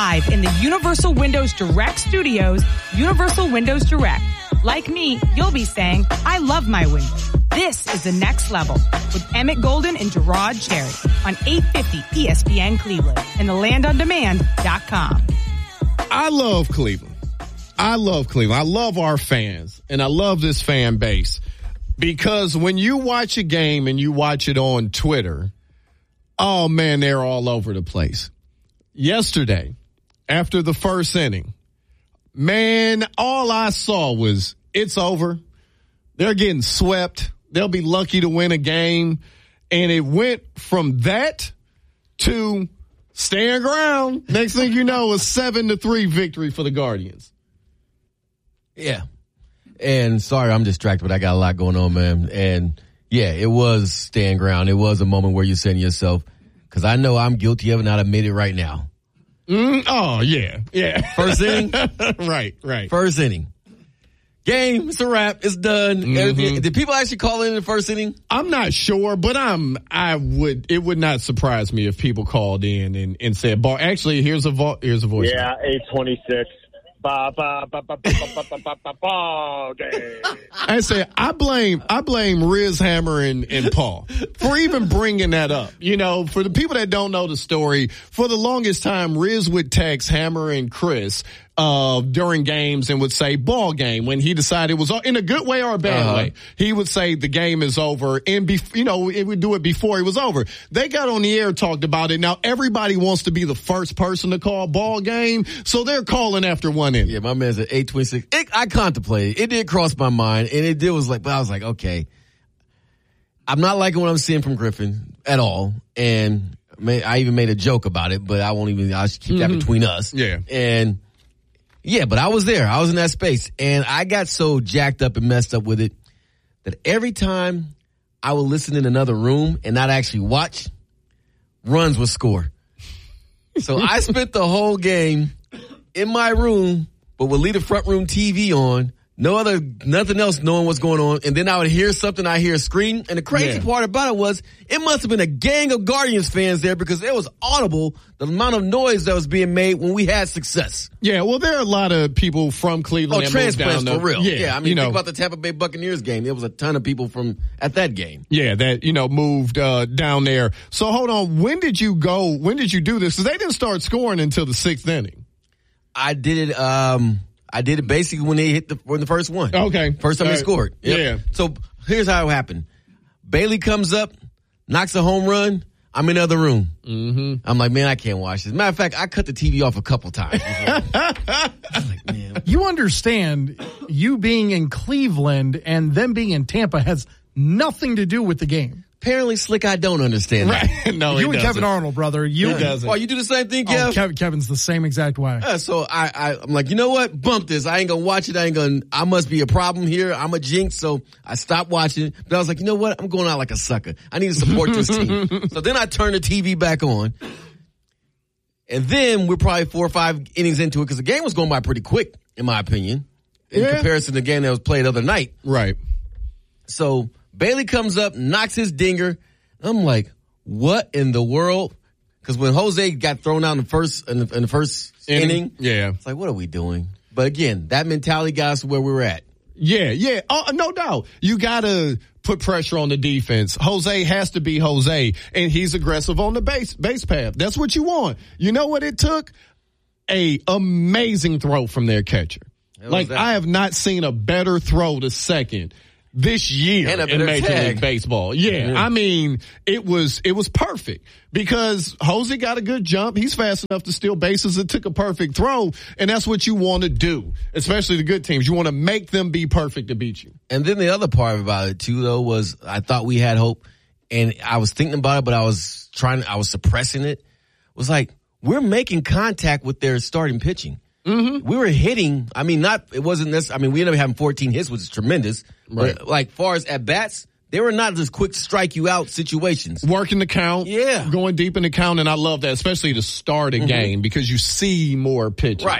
live in the Universal Windows Direct Studios, Universal Windows Direct. Like me, you'll be saying, I love my windows. This is the next level with Emmett Golden and Gerard Cherry on 850 ESPN Cleveland and thelandondemand.com. I love Cleveland. I love our fans, and I love this fan base because when you watch a game and you watch it on Twitter, oh, man, they're all over the place. Yesterday, after the first inning, man, all I saw was it's over. They're getting swept. They'll be lucky to win a game. And it went from that to stand ground. Next thing you know, a 7-3 victory for the Guardians. Yeah. And sorry, I'm distracted, but I got a lot going on, man. And yeah, it was stand ground. It was a moment where you're saying to yourself, because I know I'm guilty of it and I'd admit it right now. Oh, yeah. First inning? Right. First inning. Game, it's a wrap, it's done. Mm-hmm. Did people actually call in the first inning? I'm not sure, but it would not surprise me if people called in and said, actually, here's a voice. Yeah, 8:26. Ball game. I say I blame Riz Hammer and Paul for even bringing that up. You know, for the people that don't know the story, for the longest time, Riz would text Hammer and Chris during games and would say ball game when he decided it was in a good way or a bad way. He would say the game is over, and it would do it before it was over. They got on the air, talked about it. Now everybody wants to be the first person to call ball game, so they're calling after one inning. Yeah, my man's at 8:26. I contemplated. It did cross my mind, and I was like, okay, I'm not liking what I'm seeing from Griffin at all, and I even made a joke about it, but I'll keep that between us. Yeah. And yeah, but I was there. I was in that space. And I got so jacked up and messed up with it that every time I would listen in another room and not actually watch, runs would score. So I spent the whole game in my room, but would leave the front room TV on, nothing else knowing what's going on. And then I would hear something, I hear a scream. And the crazy part about it was it must have been a gang of Guardians fans there because it was audible, the amount of noise that was being made when we had success. Yeah, well, there are a lot of people from Cleveland that moved down for real. Yeah, I mean, think about the Tampa Bay Buccaneers game. There was a ton of people at that game. Yeah, that, moved down there. So hold on, when did you do this? Because they didn't start scoring until the 6th inning. I did it basically when they hit the first one. Okay. First time they scored. Yep. Yeah. So here's how it happened. Bailey comes up, knocks a home run. I'm in the other room. Mm-hmm. I'm like, man, I can't watch this. Matter of fact, I cut the TV off a couple times. I was like, man. You understand, you being in Cleveland and them being in Tampa has nothing to do with the game. Apparently, Slick, I don't understand that. No, you and Kevin Arnold, brother. He doesn't. Oh, you do the same thing, Kev? Kevin's the same exact way. So I'm like, you know what? Bump this. I ain't gonna watch it. I must be a problem here. I'm a jinx. So I stopped watching. But I was like, you know what? I'm going out like a sucker. I need to support this team. So then I turned the TV back on. And then we're probably 4 or 5 innings into it because the game was going by pretty quick, in my opinion, in comparison to the game that was played the other night. Right. So Bailey comes up, knocks his dinger. I'm like, what in the world? Because when Jose got thrown out in the first inning, it's like, what are we doing? But again, that mentality got us where we were at. Yeah. Oh, no doubt. You got to put pressure on the defense. Jose has to be Jose, and he's aggressive on the base path. That's what you want. You know what it took? A amazing throw from their catcher. I have not seen a better throw to second this year in Major League Baseball. Yeah. I mean, it was perfect because Jose got a good jump. He's fast enough to steal bases. It took a perfect throw, and that's what you want to do, especially the good teams. You want to make them be perfect to beat you. And then the other part about it, too, though, was I thought we had hope, and I was thinking about it, but I was suppressing it. It was like, we're making contact with their starting pitching. Mm-hmm. We were hitting. I mean, it wasn't this. I mean, we ended up having 14 hits, which is tremendous. Right. But like, far as at bats, they were not just quick strike you out situations. Working the count. Yeah. Going deep in the count. And I love that, especially to start a game because you see more pitches. Right.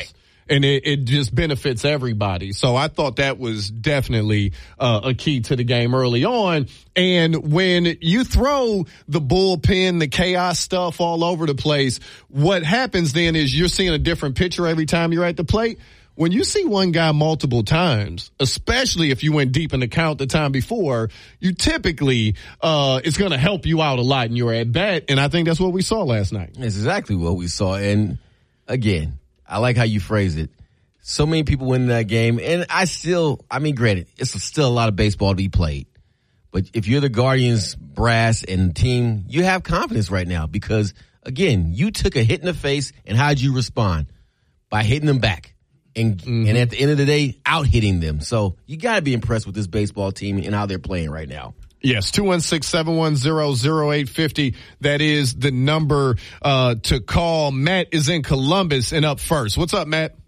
and it just benefits everybody. So I thought that was definitely a key to the game early on. And when you throw the bullpen, the chaos stuff all over the place, what happens then is you're seeing a different picture every time you're at the plate. When you see one guy multiple times, especially if you went deep in the count the time before, you typically, it's going to help you out a lot in your at bat. And I think that's what we saw last night. That's exactly what we saw. And again, I like how you phrase it. So many people win that game. And granted, it's still a lot of baseball to be played. But if you're the Guardians brass and team, you have confidence right now because, again, you took a hit in the face, and how'd you respond? By hitting them back. And at the end of the day, out-hitting them. So you got to be impressed with this baseball team and how they're playing right now. Yes, 216-710-0850. That is the number to call. Matt is in Columbus and up first. What's up, Matt?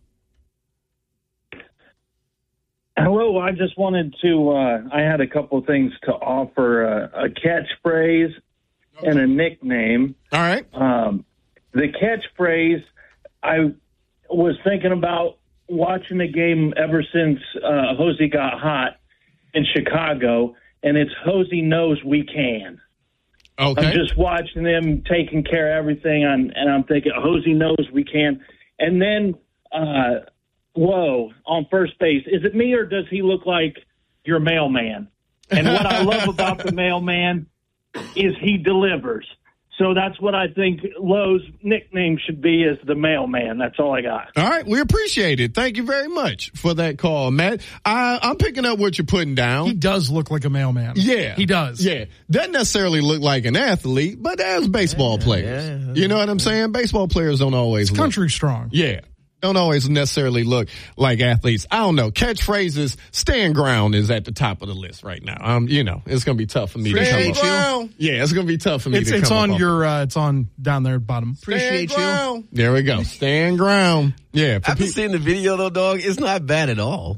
Hello, I just wanted to, I had a couple of things to offer, a catchphrase and a nickname. All right. The catchphrase, I was thinking about watching the game ever since Hosey got hot in Chicago, and it's Hosey knows we can. Okay. I'm just watching them taking care of everything, and I'm thinking Hosey knows we can. And then, on first base, is it me or does he look like your mailman? And what I love about the mailman is he delivers. So that's what I think Lowe's nickname should be, is the mailman. That's all I got. All right. We appreciate it. Thank you very much for that call, Matt. I'm picking up what you're putting down. He does look like a mailman. Yeah. He does. Yeah. Doesn't necessarily look like an athlete, but as baseball players. Yeah. You know what I'm saying? Baseball players don't always It's country strong. Yeah. Don't always necessarily look like athletes. I don't know. Catchphrases, stand ground is at the top of the list right now. It's going to be tough for me to come Appreciate up. you. Yeah, it's going to be tough for me to come up. It's on down there at the bottom. Appreciate you. There we go. Stand ground. Yeah. After seeing the video, though, dog, it's not bad at all.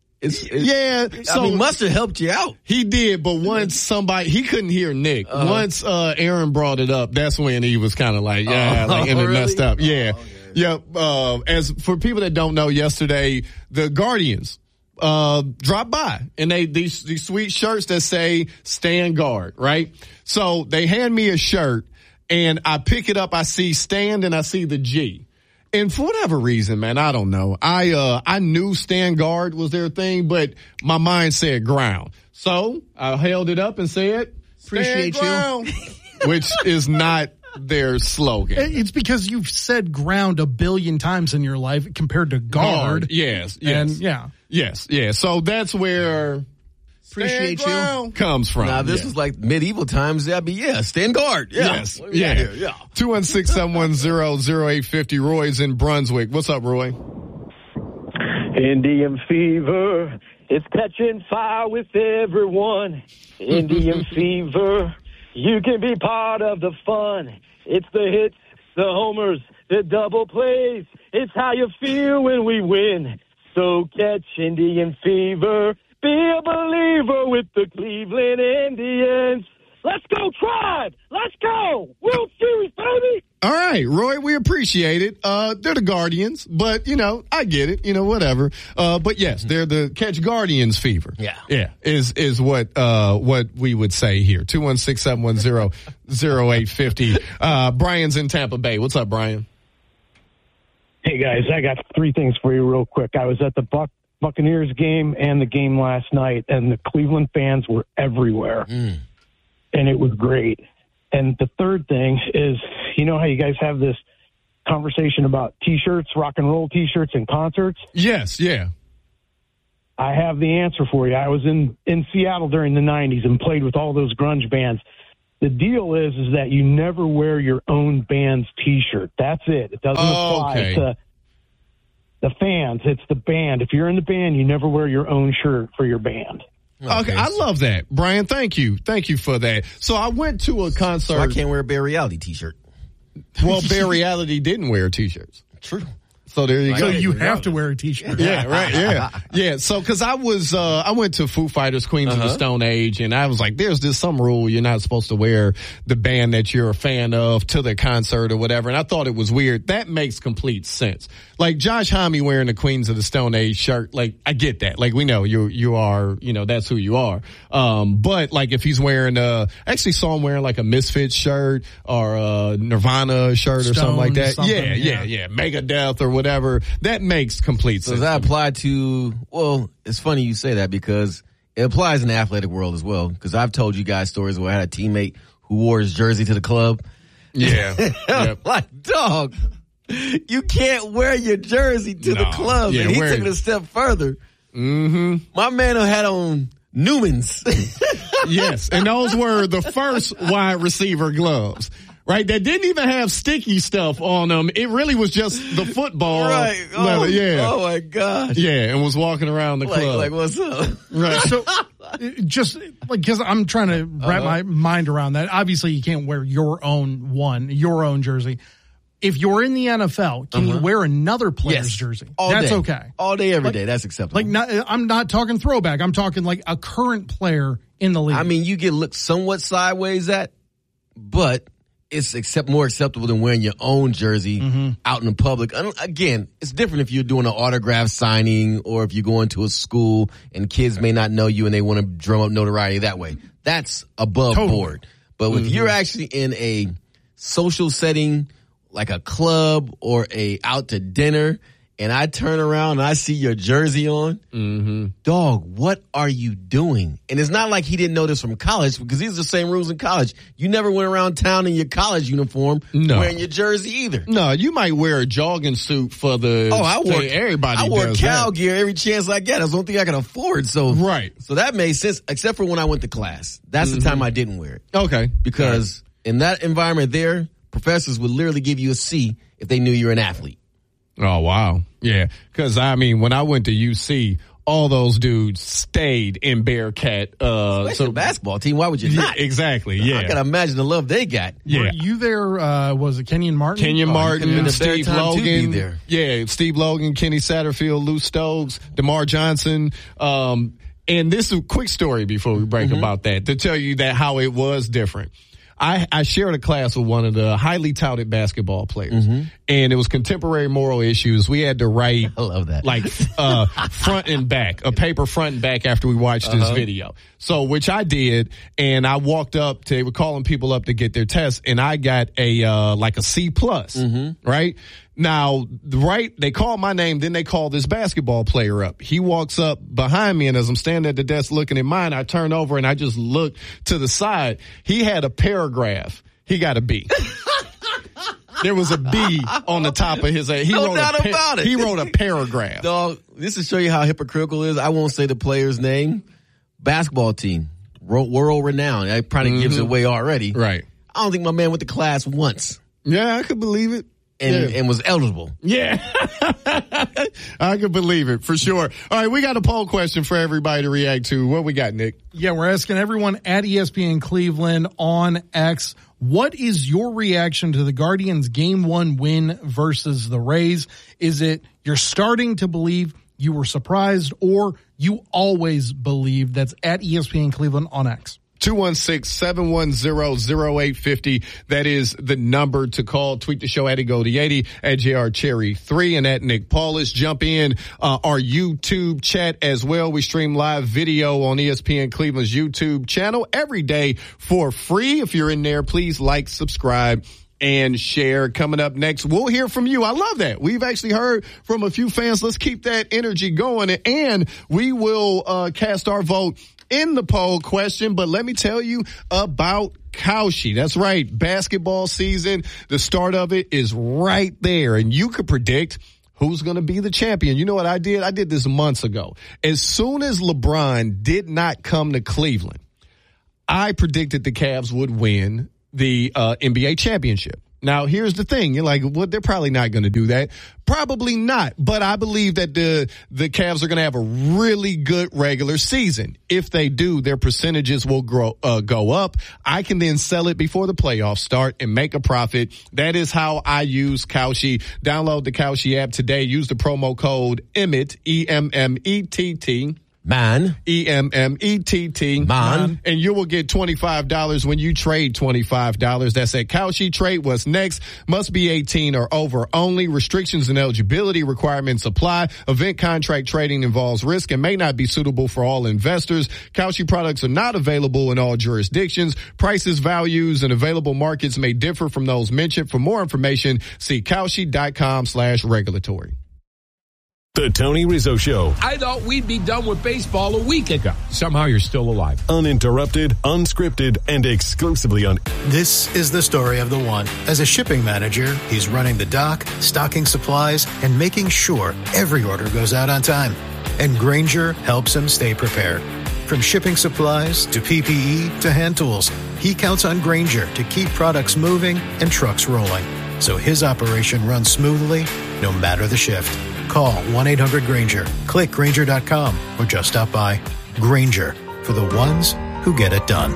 So Mustard helped you out. He did, but once he couldn't hear Nick. Once Aaron brought it up, that's when he was kind of like, and it messed up. Yeah. Okay. Yep. As for people that don't know, yesterday the Guardians dropped by, and these sweet shirts that say "Stand Guard," right? So they hand me a shirt, and I pick it up. I see "Stand" and I see the G. And for whatever reason, man, I don't know. I knew Stand Guard was their thing, but my mind said ground. So I held it up and said, "Appreciate you," which is not their slogan. It's because you've said ground a billion times in your life compared to guard. Yes. And Yes. So that's where appreciate you comes from. Now this was like medieval times. That'd be stand guard. Yeah. Yes. Yeah. 216-710-0850. Roy's in Brunswick. What's up, Roy? Indian fever, it's catching fire with everyone. Indian fever, you can be part of the fun. It's the hits, the homers, the double plays. It's how you feel when we win. So catch Indian fever. Be a believer with the Cleveland Indians. Let's go, Tribe! Let's go! World Series, baby! All right, Roy, we appreciate it. They're the Guardians, but, I get it, whatever. But yes, they're the catch Guardians fever. Yeah, is what we would say here. 216-710-0850. Brian's in Tampa Bay. What's up, Brian? Hey, guys, I got three things for you real quick. I was at the Buccaneers game and the game last night, and the Cleveland fans were everywhere. And it was great. And the third thing is, you know how you guys have this conversation about T-shirts, rock and roll T-shirts and concerts? Yes, yeah. I have the answer for you. I was in Seattle during the 90s and played with all those grunge bands. The deal is that you never wear your own band's T-shirt. That's it. It doesn't apply to the fans. It's the band. If you're in the band, you never wear your own shirt for your band. Okay, I love that, Brian. Thank you for that. So I went to a concert. So I can't wear a Bear Reality T-shirt. Well, Bear Reality didn't wear T-shirts. True. So there you So go. you have to wear a T-shirt. Yeah, right. Yeah. Yeah. So, cause I went to Foo Fighters, Queens of the Stone Age, and I was like, there's this some rule you're not supposed to wear the band that you're a fan of to the concert or whatever. And I thought it was weird. That makes complete sense. Like Josh Homme wearing the Queens of the Stone Age shirt. Like, I get that. Like, we know you are, that's who you are. But like if he's wearing, I actually saw him wearing like a Misfits shirt or a Nirvana shirt or something like that. Yeah. Megadeth or whatever. That makes complete sense. Does that apply to, well, it's funny you say that because it applies in the athletic world as well. Because I've told you guys stories where I had a teammate who wore his jersey to the club. Yeah. Yep. Like, dog, you can't wear your jersey to the club. Yeah, and he took it a step further. Mm-hmm. My man had on Newmans. Yes. And those were the first wide receiver gloves. Right, that didn't even have sticky stuff on them. It really was just the football. Right. leather. Yeah. Oh my gosh. Yeah, and was walking around the club. Like, what's up? Right. So, just like, because I'm trying to wrap my mind around that. Obviously, you can't wear your own jersey. If you're in the NFL, can you wear another player's jersey? That's okay. All day, every day. That's acceptable. Like, I'm not talking throwback. I'm talking like a current player in the league. I mean, you get looked somewhat sideways at, but it's more acceptable than wearing your own jersey out in the public. Again, it's different if you're doing an autograph signing or if you're going to a school and kids may not know you and they want to drum up notoriety that way. That's above board. But if you're actually in a social setting, like a club or a out to dinner, and I turn around and I see your jersey on, dog, what are you doing? And it's not like he didn't know this from college because these are the same rules in college. You never went around town in your college uniform wearing your jersey either. No, you might wear a jogging suit for the. Oh, everybody. I wore does cow that. gear every chance I get. That's the only thing I can afford. So So that made sense, except for when I went to class. That's the time I didn't wear it. Okay, because in that environment there, professors would literally give you a C if they knew you're an athlete. Oh, wow. Yeah. Because, I mean, when I went to UC, all those dudes stayed in Bearcat. Especially the basketball team. Why would you not? Exactly. Yeah. I can imagine the love they got. Yeah. Were you there? Was it Kenyon Martin? Kenyon Martin, Steve Logan. There. Yeah. Steve Logan, Kenny Satterfield, Lou Stokes, DeMar Johnson. And this is a quick story before we break about that to tell you that how it was different. I shared a class with one of the highly touted basketball players, and it was contemporary moral issues. We had to write, I love that, like front and back, a paper front and back after we watched this video. So, which I did, and I walked up to, they were calling people up to get their tests, and I got a like a C+, right? Now, they call my name, then they call this basketball player up. He walks up behind me, and as I'm standing at the desk looking at mine, I turn over and I just look to the side. He had a paragraph. He got a B. There was a B on the top of his head. He wrote a paragraph. Dog, this to show you how hypocritical it is. I won't say the player's name. Basketball team, world renowned. That probably gives it away already. Right. I don't think my man went to class once. Yeah, I could believe it. And was eligible. Yeah. I could believe it for sure. All right, we got a poll question for everybody to react to. What we got, Nick? Yeah, we're asking everyone at ESPN Cleveland on X, what is your reaction to the Guardians' Game 1 win versus the Rays? Is it you're starting to believe, you were surprised, or you always believed? That's at ESPN Cleveland on X. 216-710-0850. That is the number to call. Tweet the show at EGODY80, at JRCherry3, and at Nick Paulus. Jump in our YouTube chat as well. We stream live video on ESPN Cleveland's YouTube channel every day for free. If you're in there, please like, subscribe, and share. Coming up next, we'll hear from you. I love that. We've actually heard from a few fans. Let's keep that energy going, and we will cast our vote in the poll question. But let me tell you about Kalshi. That's right. Basketball season, the start of it is right there, and you could predict who's going to be the champion. You know what I did? I did this months ago. As soon as LeBron did not come to Cleveland, I predicted the Cavs would win the NBA championship. Now, here's the thing. You're like, well, they're probably not going to do that. Probably not. But I believe that the Cavs are going to have a really good regular season. If they do, their percentages will go up. I can then sell it before the playoffs start and make a profit. That is how I use Kalshi. Download the Kalshi app today. Use the promo code EMMETT, EMMETT. Man. EMMETT. Man. And you will get $25 when you trade $25. That's at Kalshi. Trade what's next. Must be 18 or over only. Restrictions and eligibility requirements apply. Event contract trading involves risk and may not be suitable for all investors. Kalshi products are not available in all jurisdictions. Prices, values, and available markets may differ from those mentioned. For more information, see Kalshi.com/regulatory. The Tony Rizzo Show. I thought we'd be done with baseball a week ago. Somehow you're still alive. Uninterrupted, unscripted, and exclusively on. This is the story of the one. As a shipping manager, he's running the dock, stocking supplies, and making sure every order goes out on time. And Grainger helps him stay prepared. From shipping supplies to PPE to hand tools, he counts on Grainger to keep products moving and trucks rolling. So his operation runs smoothly, no matter the shift. Call 1-800-GRAINGER, click Grainger.com, or just stop by. Grainger, for the ones who get it done.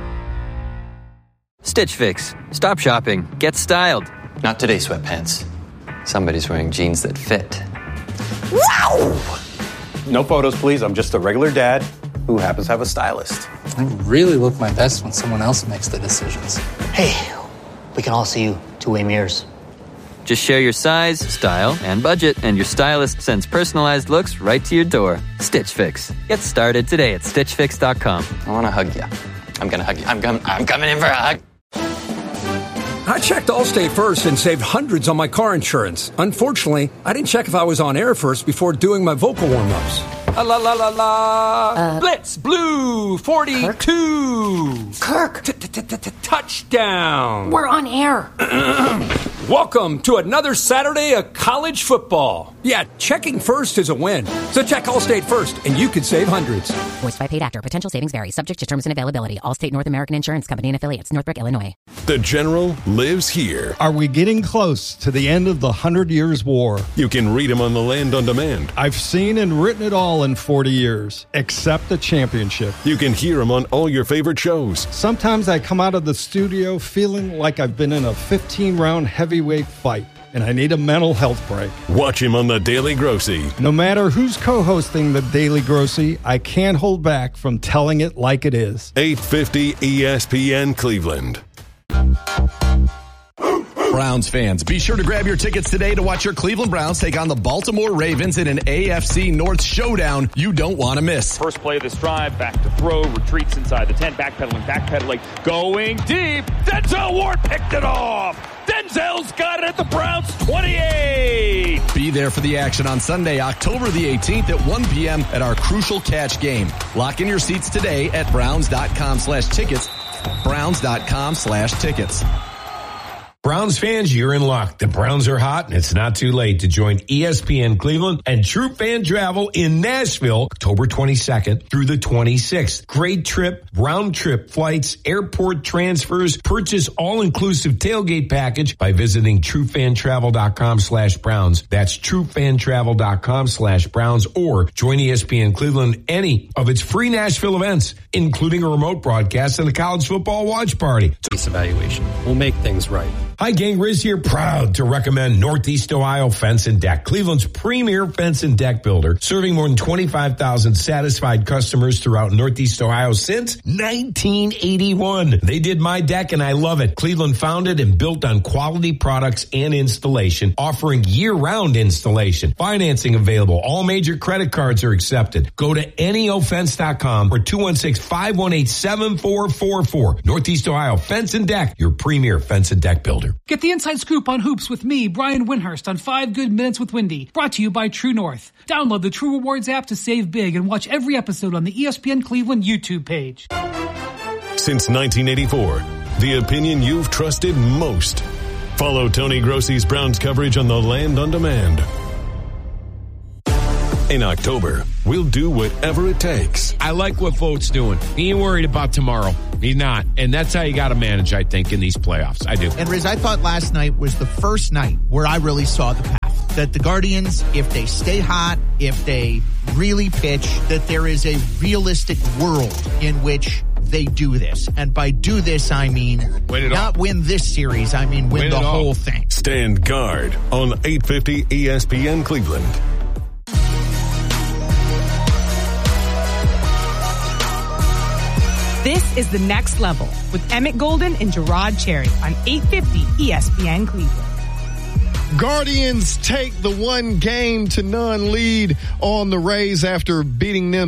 Stitch Fix. Stop shopping. Get styled. Not today, sweatpants. Somebody's wearing jeans that fit. Wow! No photos, please. I'm just a regular dad who happens to have a stylist. I really look my best when someone else makes the decisions. Hey, we can all see you two-way mirrors. Just share your size, style, and budget, and your stylist sends personalized looks right to your door. Stitch Fix. Get started today at StitchFix.com. I want to hug you. I'm going to hug you. I'm coming in for a hug. I checked Allstate first and saved hundreds on my car insurance. Unfortunately, I didn't check if I was on air first before doing my vocal warm-ups. La la la la. Blitz Blue 42. Kirk. Touchdown. We're on air. Welcome to another Saturday of college football. Yeah, checking first is a win. So check Allstate first, and you could save hundreds. Voiced by paid actor. Potential savings vary. Subject to terms and availability. Allstate North American Insurance Company and affiliates. Northbrook, Illinois. The General lives here. Are we getting close to the end of the 100 Years' War? You can read him on The Land on Demand. I've seen and written it all in 40 years, except the championship. You can hear him on all your favorite shows. Sometimes I come out of the studio feeling like I've been in a 15-round heavyweight fight, and I need a mental health break. Watch him on The Daily Grossy. No matter who's co-hosting The Daily Grossy, I can't hold back from telling it like it is. 850 ESPN Cleveland. Browns fans, be sure to grab your tickets today to watch your Cleveland Browns take on the Baltimore Ravens in an AFC North showdown you don't want to miss. First play of this drive, back to throw, retreats inside the 10, backpedaling, going deep. Denzel Ward picked it off. Denzel's got it at the Browns 28. Be there for the action on Sunday, October the 18th at 1 p.m. at our Crucial Catch game. Lock in your seats today at Browns.com/tickets. Browns.com/tickets. Browns fans, you're in luck. The Browns are hot, and it's not too late to join ESPN Cleveland and True Fan Travel in Nashville, October 22nd through the 26th. Great trip, round trip flights, airport transfers, purchase all-inclusive tailgate package by visiting TrueFanTravel.com/Browns. That's TrueFanTravel.com/Browns, or join ESPN Cleveland any of its free Nashville events, including a remote broadcast and a college football watch party. Case evaluation. We'll make things right. Hi, gang. Riz here, proud to recommend Northeast Ohio Fence and Deck, Cleveland's premier fence and deck builder, serving more than 25,000 satisfied customers throughout Northeast Ohio since 1981. They did my deck, and I love it. Cleveland founded and built on quality products and installation, offering year-round installation. Financing available. All major credit cards are accepted. Go to neofence.com or 216-518-7444. Northeast Ohio Fence and Deck, your premier fence and deck builder. Get the inside scoop on hoops with me, Brian Windhurst, on 5 Good Minutes with Wendy, brought to you by True North. Download the True Rewards app to save big and watch every episode on the ESPN Cleveland YouTube page. Since 1984, the opinion you've trusted most. Follow Tony Grossy's Browns coverage on The Land on Demand. In October, we'll do whatever it takes. I like what Vogt's doing. He ain't worried about tomorrow. He's not. And that's how you got to manage, I think, in these playoffs. I do. And Riz, I thought last night was the first night where I really saw the path. That the Guardians, if they stay hot, if they really pitch, that there is a realistic world in which they do this. And by do this, I mean not win this series. I mean win the whole thing. Stand guard on 850 ESPN Cleveland. This is The Next Level with Emmett Golden and Gerard Cherry on 850 ESPN Cleveland. Guardians take the 1-0 lead on the Rays after beating them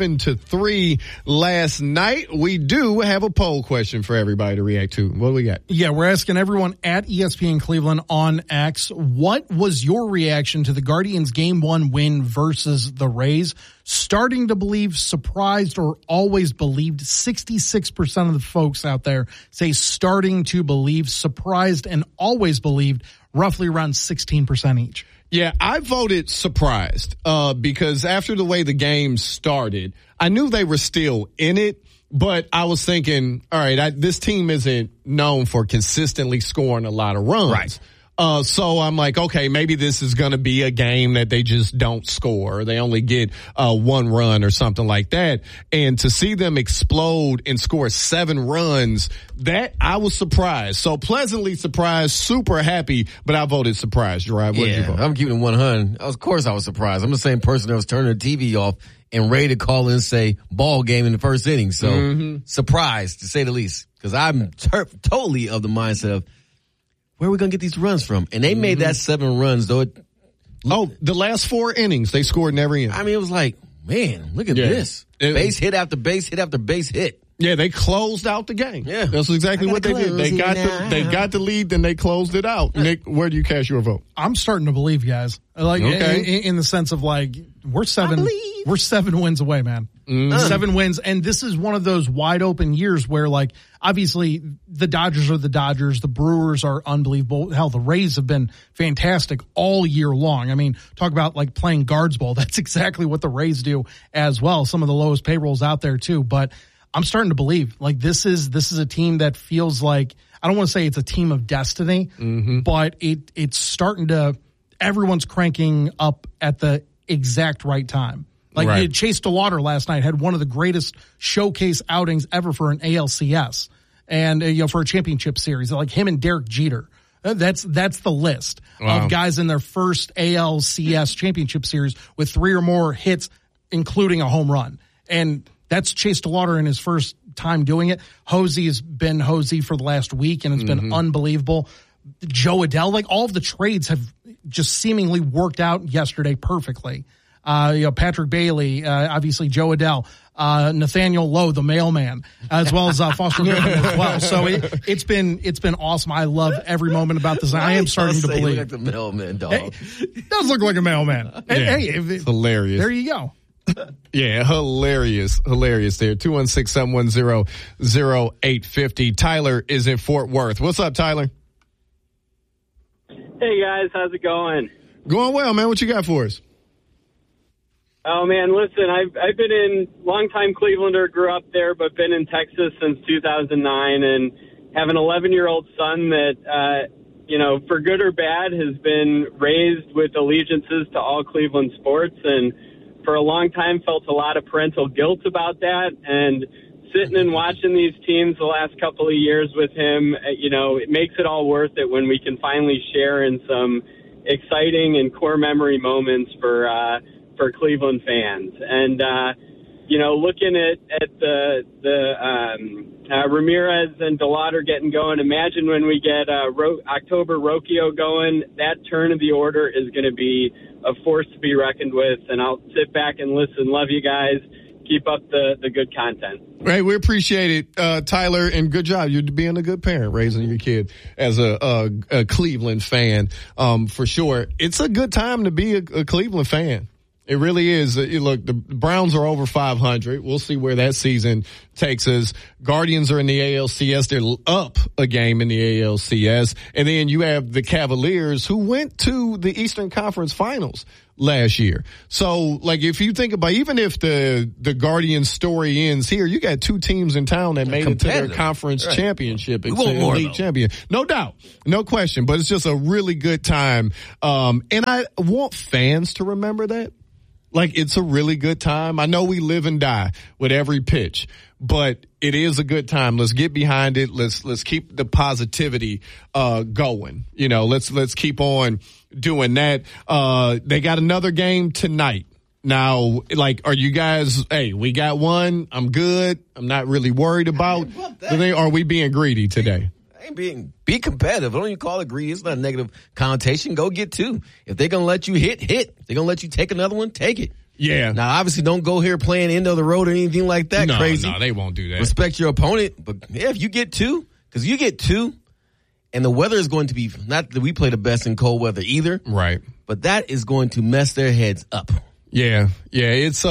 7-3 last night. We do have a poll question for everybody to react to. What do we got? Yeah, we're asking everyone at ESPN Cleveland on X, what was your reaction to the Guardians Game 1 win versus the Rays? Starting to believe, surprised, or always believed. 66% of the folks out there say starting to believe, surprised, and always believed. Roughly around 16% each. Yeah, I voted surprised because after the way the game started, I knew they were still in it, but I was thinking, all right, this team isn't known for consistently scoring a lot of runs. Right. So I'm like, okay, maybe this is going to be a game that they just don't score. They only get one run or something like that. And to see them explode and score 7 runs, that I was surprised. So pleasantly surprised, super happy, but I voted surprised. Gerard, what did you vote? I'm keeping it 100. Of course I was surprised. I'm the same person that was turning the TV off and ready to call in and say ball game in the first inning. So surprised, to say the least, because I'm totally of the mindset of, where are we going to get these runs from? And they made that 7 runs, though. The last 4 innings, they scored in every inning. I mean, it was like, man, look at this. Base hit after base hit after base hit. Yeah, they closed out the game. Yeah. That's exactly what they did. They got the lead, then they closed it out. Nick, where do you cast your vote? I'm starting to believe, guys. Like, in the sense of like, we're 7 wins away, man. 7 wins. And this is one of those wide open years where, like, obviously the Dodgers are the Dodgers. The Brewers are unbelievable. Hell, the Rays have been fantastic all year long. I mean, talk about like playing guards ball. That's exactly what the Rays do as well. Some of the lowest payrolls out there too. But I'm starting to believe like this is a team that feels like, I don't want to say it's a team of destiny, but it's starting to, everyone's cranking up at the exact right time. Like Chase DeLauder last night had one of the greatest showcase outings ever for an ALCS and for a championship series. Like him and Derek Jeter. That's the list of guys in their first ALCS championship series with 3 or more hits, including a home run. And that's Chase DeLauder in his first time doing it. Hosey has been Hosey for the last week, and it's been unbelievable. Joe Adell, like all of the trades have just seemingly worked out yesterday perfectly. Patrick Bailey, obviously Joe Adell, Nathaniel Lowe, the mailman, as well as Foster Griffin as well. So it's been awesome. I love every moment about this. I am starting to believe. Like the mailman, dog. It does look like a mailman. Hey, it's hilarious. There you go. Yeah, hilarious there. 216-710-0850. Tyler is in Fort Worth. What's up, Tyler? Hey, guys. How's it going? Going well, man. What you got for us? Oh, man, listen, I've been in, longtime Clevelander, grew up there, but been in Texas since 2009, and have an 11-year-old son that, for good or bad, has been raised with allegiances to all Cleveland sports, and for a long time felt a lot of parental guilt about that, and sitting and watching these teams the last couple of years with him, it makes it all worth it when we can finally share in some exciting and core memory moments for Cleveland fans. And, looking at the Ramirez and DeLauder getting going, imagine when we get October Rocchio going, that turn of the order is going to be a force to be reckoned with. And I'll sit back and listen. Love you guys. Keep up the good content. Right, we appreciate it, Tyler, and good job. You're being a good parent, raising your kid as a Cleveland fan, for sure. It's a good time to be a Cleveland fan. It really is. Look, the Browns are over 500. We'll see where that season takes us. Guardians are in the ALCS. They're up a game in the ALCS. And then you have the Cavaliers, who went to the Eastern Conference Finals last year. So, like, if you think about, even if the Guardians story ends here, you got two teams in town that made it to their conference championship. We want more, league champion. No doubt. No question. But it's just a really good time. And I want fans to remember that. Like, it's a really good time. I know we live and die with every pitch, but it is a good time. Let's get behind it. Let's keep the positivity going. You know, let's keep on doing that. They got another game tonight. Now, like, are you guys, hey, we got one. I'm good. I'm not really worried about. Are we being greedy today? Be competitive. Don't even call it greedy. It's not a negative connotation. Go get two. If they're going to let you hit. If they're going to let you take another one, take it. Yeah. Now, obviously, don't go here playing end of the road or anything like that. Crazy. No, they won't do that. Respect your opponent. But, yeah, if you get two, because you get two, and the weather is going to be, not that we play the best in cold weather either. Right. But that is going to mess their heads up. Yeah. Yeah. It's,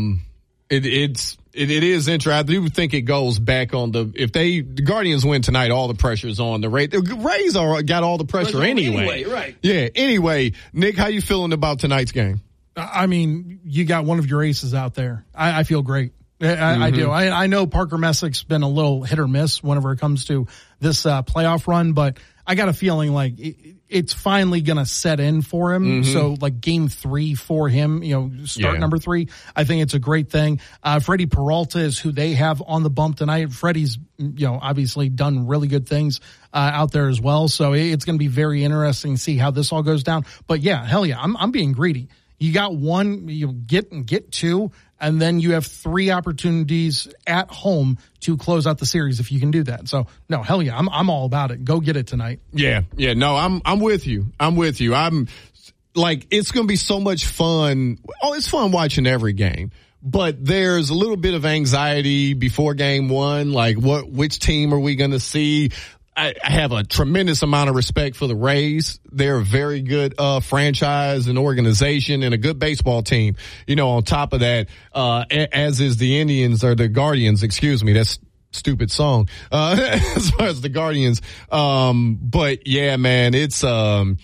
It is interesting. I do think it goes back on the Guardians win tonight, all the pressure's on the Rays. The Rays got all the pressure anyway. Right. Yeah. Anyway, Nick, how you feeling about tonight's game? I mean, you got one of your aces out there. I feel great. I do. I know Parker Messick's been a little hit or miss whenever it comes to this playoff run, but I got a feeling like it's finally going to set in for him. So like game 3 for him, start number 3. I think it's a great thing. Freddie Peralta is who they have on the bump tonight. Freddie's, obviously done really good things out there as well. So it's going to be very interesting to see how this all goes down. But yeah, hell yeah, I'm being greedy. You got one, you get two, and then you have 3 opportunities at home to close out the series if you can do that. So no, hell yeah, I'm all about it. Go get it tonight. Yeah. No, I'm with you. I'm like, it's going to be so much fun. Oh, it's fun watching every game. But there's a little bit of anxiety before game 1. Like, which team are we going to see? I have a tremendous amount of respect for the Rays. They're a very good franchise and organization and a good baseball team. On top of that, as is the Indians or the Guardians, excuse me, that's stupid song. As far as the Guardians. But yeah, man, it's going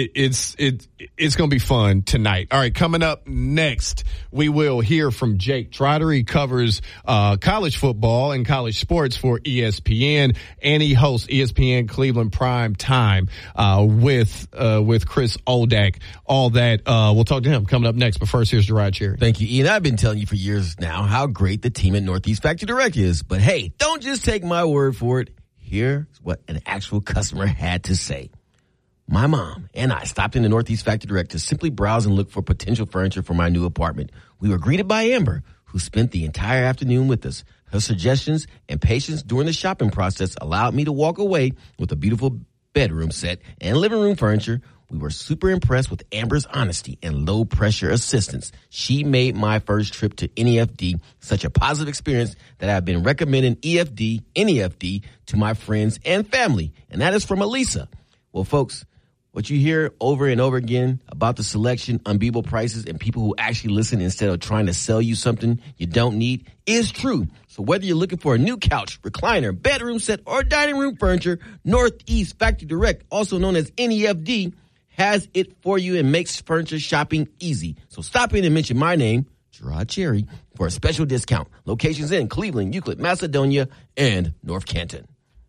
to be fun tonight. All right, coming up next, we will hear from Jake Trotter. He covers college football and college sports for ESPN, and he hosts ESPN Cleveland Prime Time with Chris Oldak. All that, we'll talk to him coming up next. But first, here's Gerard Cherry. Thank you, Ian. I've been telling you for years now how great the team at Northeast Factory Direct is. But hey, don't just take my word for it. Here's what an actual customer had to say. My mom and I stopped in the Northeast Factory Direct to simply browse and look for potential furniture for my new apartment. We were greeted by Amber, who spent the entire afternoon with us. Her suggestions and patience during the shopping process allowed me to walk away with a beautiful bedroom set and living room furniture. We were super impressed with Amber's honesty and low-pressure assistance. She made my first trip to NEFD such a positive experience that I've been recommending NEFD to my friends and family. And that is from Elisa. Well, folks, what you hear over and over again about the selection, unbeatable prices, and people who actually listen instead of trying to sell you something you don't need is true. So whether you're looking for a new couch, recliner, bedroom set, or dining room furniture, Northeast Factory Direct, also known as NEFD, has it for you and makes furniture shopping easy. So stop in and mention my name, Gerard Cherry, for a special discount. Locations in Cleveland, Euclid, Macedonia, and North Canton.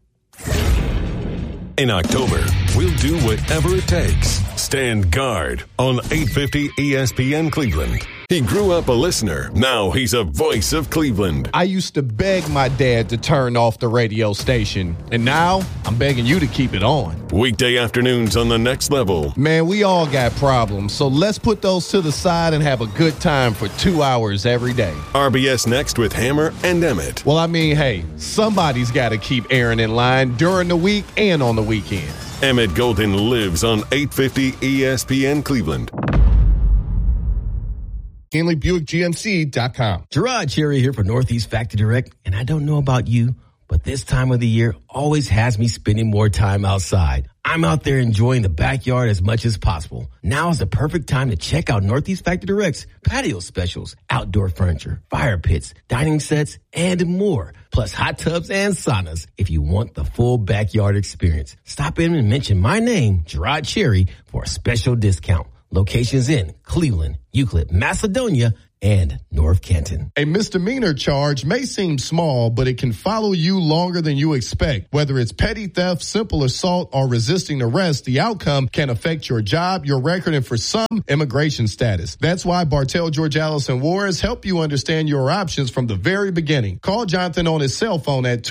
In October, we'll do whatever it takes. Stand guard on 850 ESPN Cleveland. He grew up a listener. Now he's a voice of Cleveland. I used to beg my dad to turn off the radio station, and now I'm begging you to keep it on. Weekday afternoons on The Next Level. Man, we all got problems, so let's put those to the side and have a good time for 2 hours every day. RBS Next with Hammer and Emmett. Well, I mean, hey, somebody's got to keep Aaron in line during the week and on the weekends. Emmett Golden lives on 850 ESPN Cleveland. HenleyBuickGMC.com. Gerard Cherry here for Northeast Factory Direct, and I don't know about you, but this time of the year always has me spending more time outside. I'm out there enjoying the backyard as much as possible. Now is the perfect time to check out Northeast Factory Direct's patio specials, outdoor furniture, fire pits, dining sets, and more. Plus hot tubs and saunas if you want the full backyard experience. Stop in and mention my name, Gerard Cherry, for a special discount. Locations in Cleveland, Euclid, Macedonia, and North Canton. A misdemeanor charge may seem small, but it can follow you longer than you expect. Whether it's petty theft, simple assault, or resisting arrest, the outcome can affect your job, your record, and for some, immigration status. That's why Bartell, George Allison Juarez help you understand your options from the very beginning. Call Jonathan on his cell phone at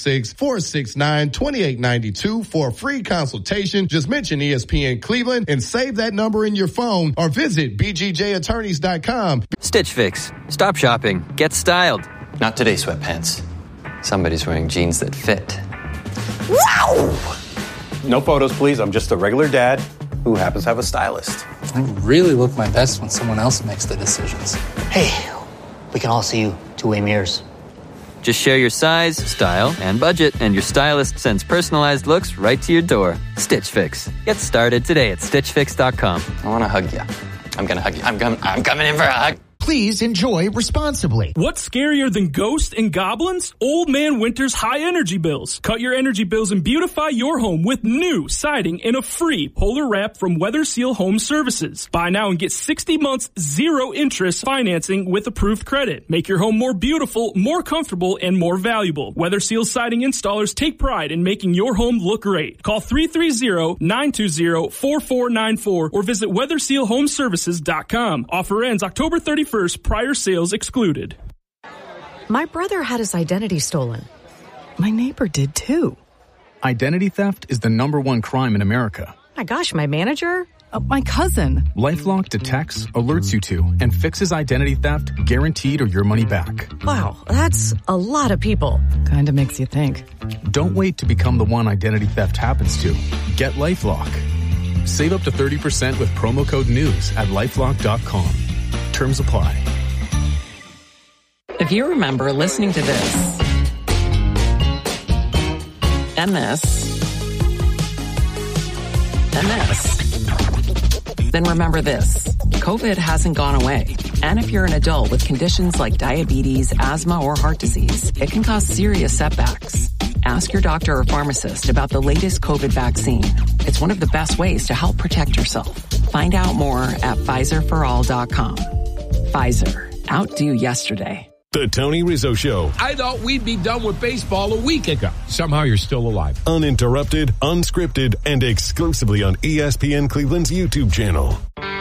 216-469-2892 for a free consultation. Just mention ESPN Cleveland and save that number in your phone, or visit bgjattorneys.com. Stitch Fix. Stop shopping. Get styled. Not today, sweatpants. Somebody's wearing jeans that fit. Wow! No photos, please. I'm just a regular dad who happens to have a stylist. I really look my best when someone else makes the decisions. Hey, we can all see you two-way mirrors. Just share your size, style, and budget, and your stylist sends personalized looks right to your door. Stitch Fix. Get started today at StitchFix.com. I want to hug you. I'm going to hug you. I'm coming in for a hug. Please enjoy responsibly. What's scarier than ghosts and goblins? Old Man Winter's high energy bills. Cut your energy bills and beautify your home with new siding and a free Polar Wrap from Weather Seal Home Services. Buy now and get 60 months, 0 interest financing with approved credit. Make your home more beautiful, more comfortable, and more valuable. Weather Seal siding installers take pride in making your home look great. Call 330-920-4494 or visit WeatherSealHomeservices.com. Offer ends October 31st. Prior sales excluded. My brother had his identity stolen. My neighbor did too. Identity theft is the #1 crime in America. My gosh, my manager? My cousin. LifeLock detects, alerts you to, and fixes identity theft, guaranteed or your money back. Wow, that's a lot of people. Kinda makes you think. Don't wait to become the one identity theft happens to. Get LifeLock. Save up to 30% with promo code NEWS at LifeLock.com. Terms apply. If you remember listening to this and this and this, then remember this. COVID hasn't gone away. And if you're an adult with conditions like diabetes, asthma, or heart disease, it can cause serious setbacks. Ask your doctor or pharmacist about the latest COVID vaccine. It's one of the best ways to help protect yourself. Find out more at PfizerForAll.com. Pfizer. Outdo yesterday. The Tony Rizzo Show. I thought we'd be done with baseball a week ago. Somehow you're still alive. Uninterrupted, unscripted, and exclusively on ESPN Cleveland's YouTube channel.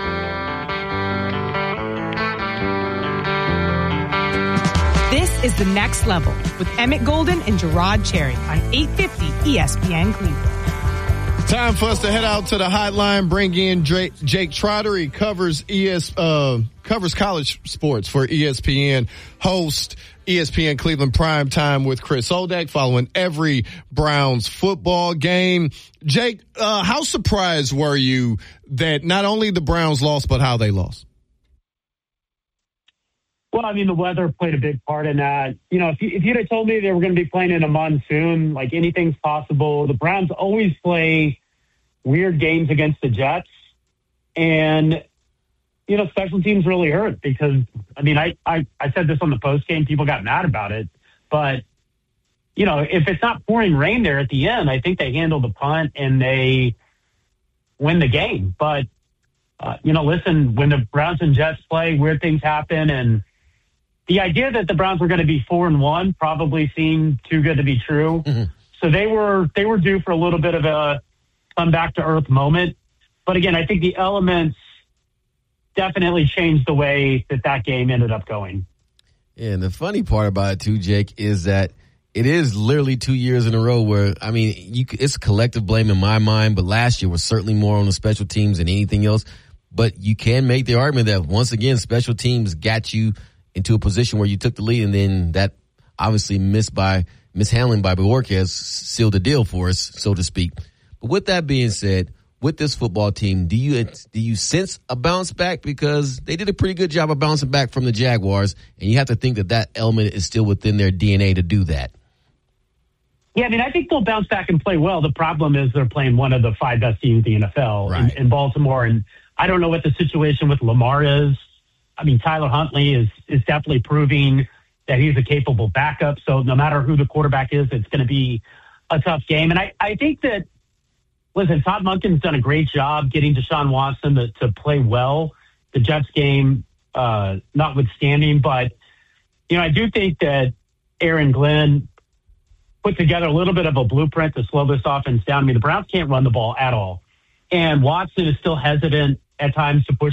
This is The Next Level with Emmett Golden and Gerard Cherry on 850 ESPN Cleveland. Time for us to head out to the hotline, bring in Jake Trotter. He covers covers college sports for ESPN, host ESPN Cleveland Primetime with Chris Odak, following every Browns football game. Jake, how surprised were you that not only the Browns lost, but how they lost? Well, I mean, the weather played a big part in that. You know, if you'd have told me they were going to be playing in a monsoon, like anything's possible. The Browns always play weird games against the Jets. And, you know, special teams really hurt because, I mean, I said this on the post game. People got mad about it. But, you know, if it's not pouring rain there at the end, I think they handle the punt and they win the game. But, you know, listen, when the Browns and Jets play, weird things happen. And the idea that the Browns were going to be 4-1 probably seemed too good to be true. Mm-hmm. So they were due for a little bit of a come back to earth moment. But again, I think the elements definitely changed the way that game ended up going. Yeah, and the funny part about it too, Jake, is that it is literally 2 years in a row where, I mean, it's collective blame in my mind, but last year was certainly more on the special teams than anything else. But you can make the argument that once again, special teams got you into a position where you took the lead, and then that obviously mishandling by Borges sealed the deal for us, so to speak. But with that being said, with this football team, do you sense a bounce back? Because they did a pretty good job of bouncing back from the Jaguars, and you have to think that element is still within their DNA to do that. Yeah, I mean, I think they'll bounce back and play well. The problem is they're playing one of the 5 best teams in the NFL in Baltimore, and I don't know what the situation with Lamar is. I mean, Tyler Huntley is definitely proving that he's a capable backup. So no matter who the quarterback is, it's going to be a tough game. And I think that, listen, Todd Monken's done a great job getting Deshaun Watson to play well, the Jets game notwithstanding. But, I do think that Aaron Glenn put together a little bit of a blueprint to slow this offense down. I mean, the Browns can't run the ball at all. And Watson is still hesitant at times to push